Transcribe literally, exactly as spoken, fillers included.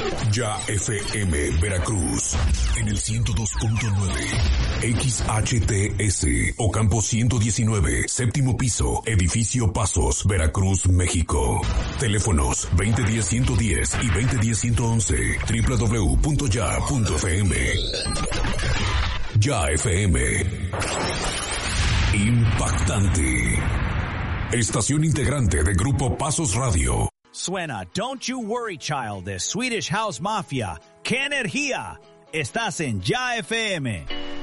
Ya F M Veracruz en el ciento dos punto nueve, X H T S Ocampo ciento diecinueve, séptimo piso, edificio Pasos, Veracruz, México. Teléfonos veinte diez ciento diez y veinte diez ciento once, doble u doble u doble u punto ya punto f m. Ya F M. Impactante. Estación integrante de Grupo Pasos Radio. Suena Don't You Worry Child de Swedish House Mafia. ¡Qué energía! Estás en Ya F M.